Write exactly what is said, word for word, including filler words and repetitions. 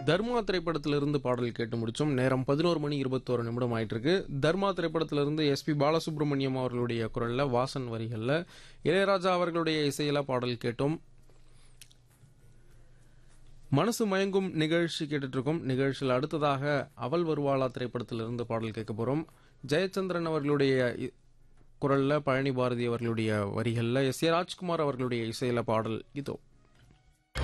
தர்மா திரைப்படத்திலிருந்து பாடல் கேட்டு முடிச்சோம். நேரம் பதினோரு மணி இருபத்தோரு நிமிடம் ஆயிட்டு இருக்கு. தர்மா திரைப்படத்திலிருந்து எஸ்பி பாலசுப்ரமணியம் அவர்களுடைய குரல்ல, வாசன் வரிகள்ல, இளையராஜா அவர்களுடைய இசையில பாடல் கேட்டோம். மனசு மயங்கும் நிகழ்ச்சி கேட்டுட்டு இருக்கோம். நிகழ்ச்சியில் அடுத்ததாக அவள் வருவாளா திரைப்படத்திலிருந்து பாடல் கேட்க போறோம். ஜெயச்சந்திரன் அவர்களுடைய இ- குரல்ல, பழனி பாரதி அவர்களுடைய வரிகள்ல, எஸ் ஏ ராஜ்குமார் அவர்களுடைய இசையில பாடல் இதோ.